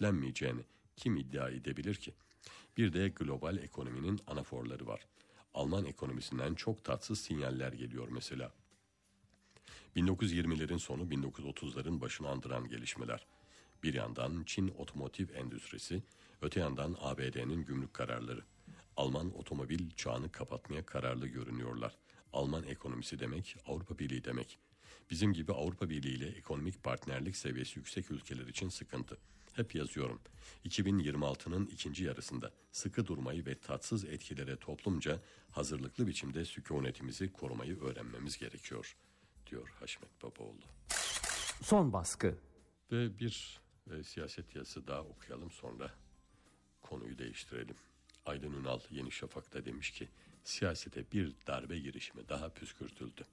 yüklenmeyeceğini kim iddia edebilir ki? Bir de global ekonominin anaforları var. Alman ekonomisinden çok tatsız sinyaller geliyor mesela. 1920'lerin sonu 1930'ların başını andıran gelişmeler. Bir yandan Çin otomotiv endüstrisi, öte yandan ABD'nin gümrük kararları. Alman otomobil çağını kapatmaya kararlı görünüyorlar. Alman ekonomisi demek Avrupa Birliği demek. Bizim gibi Avrupa Birliği ile ekonomik partnerlik seviyesi yüksek ülkeler için sıkıntı. Hep yazıyorum. 2026'nın ikinci yarısında sıkı durmayı ve tatsız etkilere toplumca hazırlıklı biçimde sükunetimizi korumayı öğrenmemiz gerekiyor, diyor Haşmet Babaoğlu. Son baskı. Ve bir siyaset yazısı daha okuyalım, sonra konuyu değiştirelim. Aydın Ünal Yeni Şafak'ta demiş ki, siyasete bir darbe girişimi daha püskürtüldü.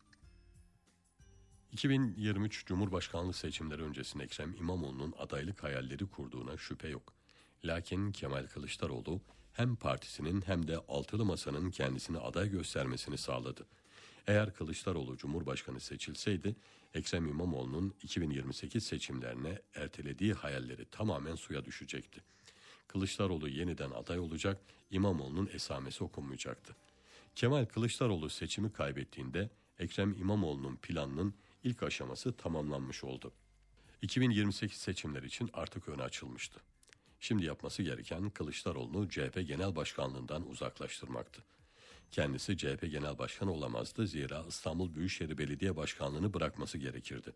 2023 Cumhurbaşkanlığı seçimleri öncesinde Ekrem İmamoğlu'nun adaylık hayalleri kurduğuna şüphe yok. Lakin Kemal Kılıçdaroğlu hem partisinin hem de altılı masanın kendisini aday göstermesini sağladı. Eğer Kılıçdaroğlu Cumhurbaşkanı seçilseydi, Ekrem İmamoğlu'nun 2028 seçimlerine ertelediği hayalleri tamamen suya düşecekti. Kılıçdaroğlu yeniden aday olacak, İmamoğlu'nun esamesi okunmayacaktı. Kemal Kılıçdaroğlu seçimi kaybettiğinde Ekrem İmamoğlu'nun planının ilk aşaması tamamlanmış oldu. 2028 seçimler için artık önü açılmıştı. Şimdi yapması gereken Kılıçdaroğlu'nu CHP Genel Başkanlığından uzaklaştırmaktı. Kendisi CHP Genel Başkanı olamazdı, zira İstanbul Büyükşehir Belediye Başkanlığı'nı bırakması gerekirdi.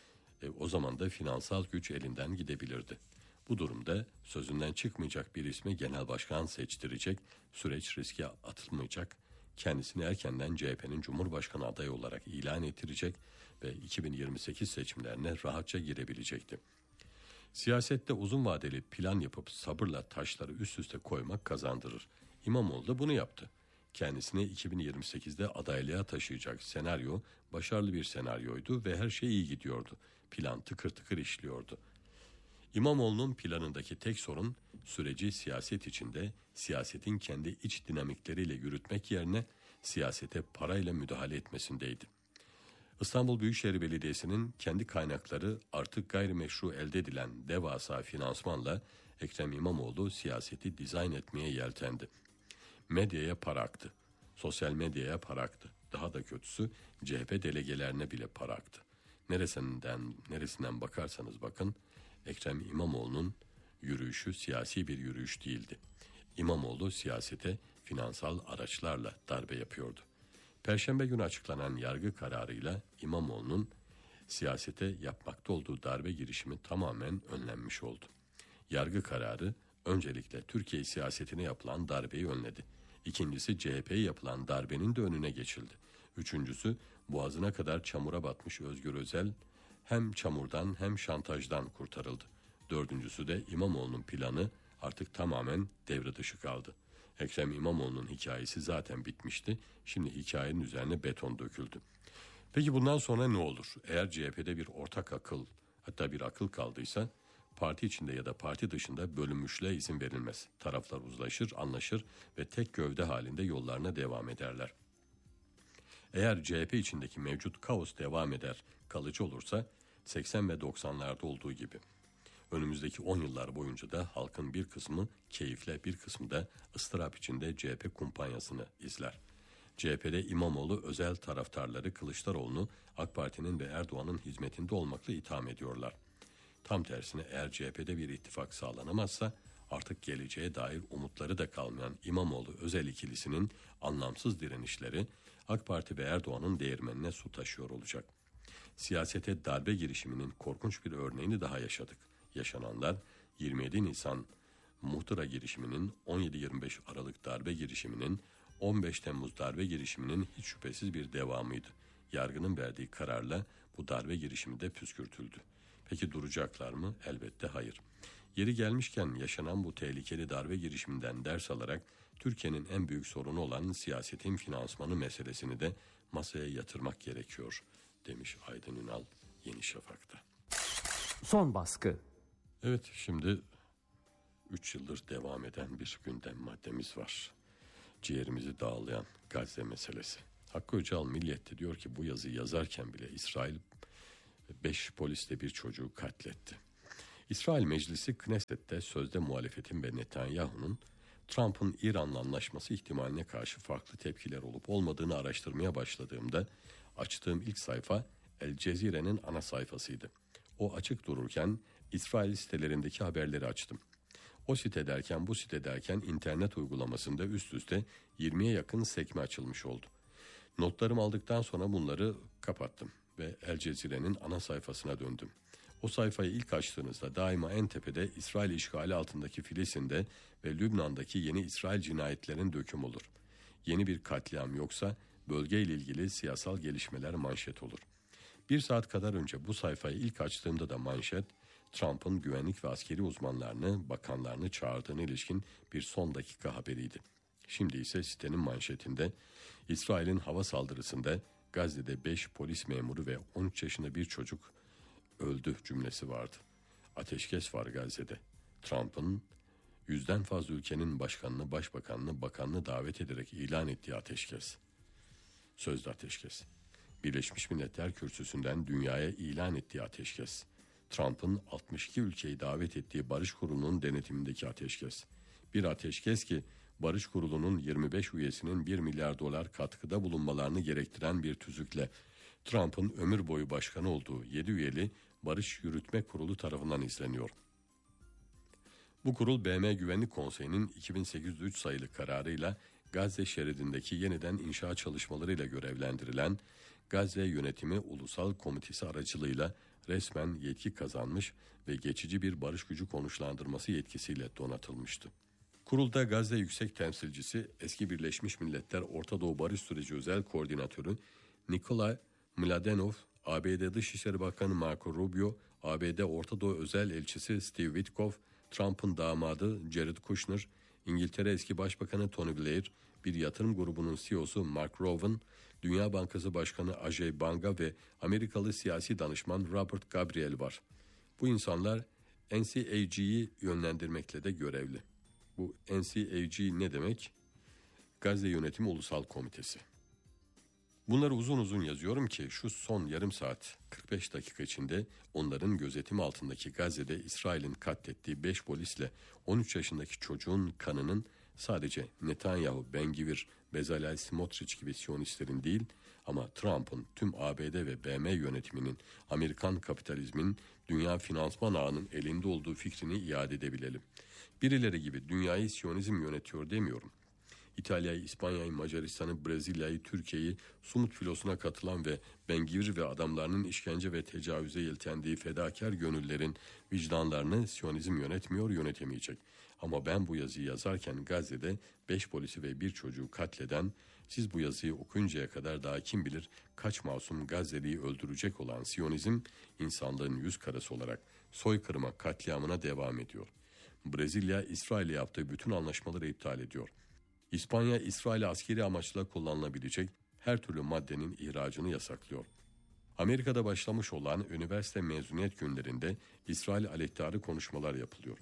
O zaman da finansal güç elinden gidebilirdi. Bu durumda sözünden çıkmayacak bir ismi genel başkan seçtirecek, süreç riske atılmayacak, kendisini erkenden CHP'nin Cumhurbaşkanı adayı olarak ilan ettirecek ve 2028 seçimlerine rahatça girebilecekti. Siyasette uzun vadeli plan yapıp sabırla taşları üst üste koymak kazandırır. İmamoğlu da bunu yaptı. Kendisini 2028'de adaylığa taşıyacak senaryo başarılı bir senaryoydu ve her şey iyi gidiyordu. Plan tıkır tıkır işliyordu. İmamoğlu'nun planındaki tek sorun süreci siyaset içinde, siyasetin kendi iç dinamikleriyle yürütmek yerine siyasete parayla müdahale etmesindeydi. İstanbul Büyükşehir Belediyesi'nin kendi kaynakları artık gayrimeşru elde edilen devasa finansmanla Ekrem İmamoğlu siyaseti dizayn etmeye yeltendi. Medyaya para aktı, sosyal medyaya para aktı. Daha da kötüsü CHP delegelerine bile para aktı. Neresinden bakarsanız bakın, Ekrem İmamoğlu'nun yürüyüşü siyasi bir yürüyüş değildi. İmamoğlu siyasete finansal araçlarla darbe yapıyordu. Perşembe günü açıklanan yargı kararıyla İmamoğlu'nun siyasete yapmakta olduğu darbe girişimi tamamen önlenmiş oldu. Yargı kararı öncelikle Türkiye siyasetine yapılan darbeyi önledi. İkincisi CHP'ye yapılan darbenin de önüne geçildi. Üçüncüsü boğazına kadar çamura batmış Özgür Özel hem çamurdan hem şantajdan kurtarıldı. Dördüncüsü de İmamoğlu'nun planı artık tamamen devre dışı kaldı. Ekrem İmamoğlu'nun hikayesi zaten bitmişti. Şimdi hikayenin üzerine beton döküldü. Peki bundan sonra ne olur? Eğer CHP'de bir ortak akıl, hatta bir akıl kaldıysa, parti içinde ya da parti dışında bölünmüşlüğe izin verilmez. Taraflar uzlaşır, anlaşır ve tek gövde halinde yollarına devam ederler. Eğer CHP içindeki mevcut kaos devam eder, kalıcı olursa 80 ve 90'larda olduğu gibi. Önümüzdeki 10 yıllar boyunca da halkın bir kısmı keyifle, bir kısmı da ıstırap içinde CHP kumpanyasını izler. CHP'de İmamoğlu özel taraftarları Kılıçdaroğlu'nu AK Parti'nin ve Erdoğan'ın hizmetinde olmakla itham ediyorlar. Tam tersine eğer CHP'de bir ittifak sağlanamazsa artık geleceğe dair umutları da kalmayan İmamoğlu özel ikilisinin anlamsız direnişleri AK Parti ve Erdoğan'ın değirmenine su taşıyor olacak. Siyasete darbe girişiminin korkunç bir örneğini daha yaşadık. Yaşananlar 27 Nisan muhtıra girişiminin, 17-25 Aralık darbe girişiminin, 15 Temmuz darbe girişiminin hiç şüphesiz bir devamıydı. Yargının verdiği kararla bu darbe girişimi de püskürtüldü. Peki duracaklar mı? Elbette hayır. Yeri gelmişken yaşanan bu tehlikeli darbe girişiminden ders alarak Türkiye'nin en büyük sorunu olan siyasetin finansmanı meselesini de masaya yatırmak gerekiyor, demiş Aydın Ünal Yeni Şafak'ta. Son baskı. Evet, şimdi 3 yıldır devam eden bir gündem maddemiz var. Ciğerimizi dağlayan Gazze meselesi. Hakkı Öcal Milliyet'te diyor ki bu yazıyı yazarken bile İsrail 5 polisle bir çocuğu katletti. İsrail Meclisi Knesset'te sözde muhalefetin ve Netanyahu'nun Trump'ın İran'la anlaşması ihtimaline karşı farklı tepkiler olup olmadığını araştırmaya başladığımda açtığım ilk sayfa El Cezire'nin ana sayfasıydı. O açık dururken İsrail sitelerindeki haberleri açtım. O site derken bu site derken internet uygulamasında üst üste 20'ye yakın sekme açılmış oldu. Notlarımı aldıktan sonra bunları kapattım ve El Cezire'nin ana sayfasına döndüm. O sayfayı ilk açtığınızda daima en tepede İsrail işgali altındaki Filistin'de ve Lübnan'daki yeni İsrail cinayetlerin döküm olur. Yeni bir katliam yoksa bölgeyle ilgili siyasal gelişmeler manşet olur. 1 saat kadar önce bu sayfayı ilk açtığımda da manşet, Trump'ın güvenlik ve askeri uzmanlarını, bakanlarını çağırdığına ilişkin bir son dakika haberiydi. Şimdi ise sitenin manşetinde İsrail'in hava saldırısında Gazze'de 5 polis memuru ve 13 yaşında bir çocuk öldü cümlesi vardı. Ateşkes var Gazze'de. Trump'ın 100'den fazla ülkenin başkanını, başbakanını, bakanını davet ederek ilan ettiği ateşkes. Sözde ateşkes. Birleşmiş Milletler Kürsüsü'nden dünyaya ilan ettiği ateşkes. Trump'ın 62 ülkeyi davet ettiği Barış Kurulu'nun denetimindeki ateşkes. Bir ateşkes ki Barış Kurulu'nun 25 üyesinin 1 milyar dolar katkıda bulunmalarını gerektiren bir tüzükle Trump'ın ömür boyu başkanı olduğu 7 üyeli Barış Yürütme Kurulu tarafından izleniyor. Bu kurul BM Güvenlik Konseyi'nin 2803 sayılı kararıyla Gazze şeridindeki yeniden inşa çalışmalarıyla görevlendirilen Gazze Yönetimi Ulusal Komitesi aracılığıyla resmen yetki kazanmış ve geçici bir barış gücü konuşlandırması yetkisiyle donatılmıştı. Kurulda Gazze Yüksek Temsilcisi, eski Birleşmiş Milletler Orta Doğu Barış Süreci Özel Koordinatörü Nikolay Mladenov, ABD Dışişleri Bakanı Marco Rubio, ABD Orta Doğu Özel Elçisi Steve Witkoff, Trump'ın damadı Jared Kushner, İngiltere eski Başbakanı Tony Blair, bir yatırım grubunun CEO'su Mark Rowan, Dünya Bankası Başkanı Ajay Banga ve Amerikalı siyasi danışman Robert Gabriel var. Bu insanlar NCAG'yi yönlendirmekle de görevli. Bu NCAG ne demek? Gazze Yönetimi Ulusal Komitesi. Bunları uzun uzun yazıyorum ki şu son yarım saat 45 dakika içinde onların gözetimi altındaki Gazze'de İsrail'in katlettiği 5 polisle 13 yaşındaki çocuğun kanının sadece Netanyahu, Ben-Gvir, Bezalel Smotrich gibi Siyonistlerin değil ama Trump'ın tüm ABD ve BM yönetiminin Amerikan kapitalizmin dünya finansman ağının elinde olduğu fikrini iade edebilelim. Birileri gibi dünyayı Siyonizm yönetiyor demiyorum. İtalya'yı, İspanya'yı, Macaristan'ı, Brezilya'yı, Türkiye'yi Sumut filosuna katılan ve Ben-Gvir ve adamlarının işkence ve tecavüze yeltendiği fedakar gönüllerin vicdanlarını Siyonizm yönetmiyor, yönetemeyecek. Ama ben bu yazıyı yazarken Gazze'de 5 polisi ve bir çocuğu katleden, siz bu yazıyı okuyuncaya kadar daha kim bilir kaç masum Gazze'liyi öldürecek olan Siyonizm, insanlığın yüz karası olarak soykırıma, katliamına devam ediyor. Brezilya, İsrail'le yaptığı bütün anlaşmaları iptal ediyor. İspanya, İsrail'e askeri amaçla kullanılabilecek her türlü maddenin ihracını yasaklıyor. Amerika'da başlamış olan üniversite mezuniyet günlerinde İsrail aleyhtarı konuşmalar yapılıyor.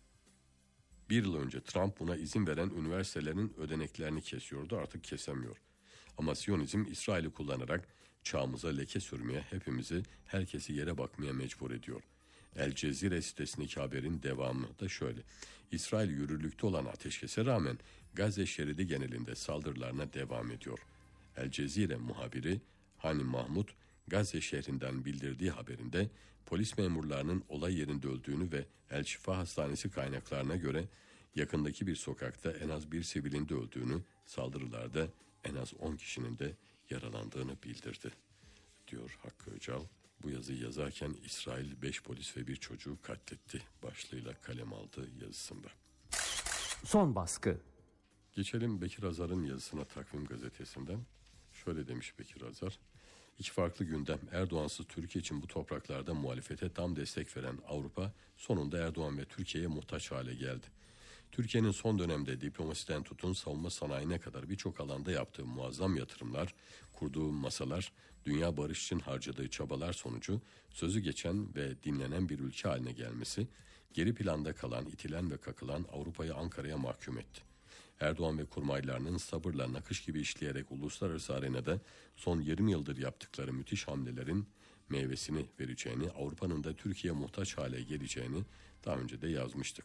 1 yıl önce Trump buna izin veren üniversitelerin ödeneklerini kesiyordu, artık kesemiyor. Ama Siyonizm İsrail'i kullanarak çağımıza leke sürmeye, hepimizi, herkesi yere bakmaya mecbur ediyor. El Cezire sitesindeki haberin devamı da şöyle. İsrail yürürlükte olan ateşkese rağmen Gazze şeridi genelinde saldırılarına devam ediyor. El Cezire muhabiri Hani Mahmut, Gazze şehrinden bildirdiği haberinde polis memurlarının olay yerinde öldüğünü ve El Şifa Hastanesi kaynaklarına göre yakındaki bir sokakta en az bir sivilin de öldüğünü, saldırılarda en az 10 kişinin de yaralandığını bildirdi, diyor Hakkı Öcal. Bu yazıyı yazarken İsrail 5 polis ve bir çocuğu katletti başlığıyla kalem aldığı yazısında. Son baskı. Geçelim Bekir Azar'ın yazısına Takvim Gazetesi'nden. Şöyle demiş Bekir Azar. 2 farklı gündem. Erdoğansız Türkiye için bu topraklarda muhalefete tam destek veren Avrupa sonunda Erdoğan ve Türkiye'ye muhtaç hale geldi. Türkiye'nin son dönemde diplomasiden tutun savunma sanayine kadar birçok alanda yaptığı muazzam yatırımlar, kurduğu masalar, dünya barış için harcadığı çabalar sonucu sözü geçen ve dinlenen bir ülke haline gelmesi, geri planda kalan, itilen ve kakılan Avrupa'yı Ankara'ya mahkum etti. Erdoğan ve kurmaylarının sabırla nakış gibi işleyerek uluslararası arenada son 20 yıldır yaptıkları müthiş hamlelerin meyvesini vereceğini, Avrupa'nın da Türkiye muhtaç hale geleceğini daha önce de yazmıştık.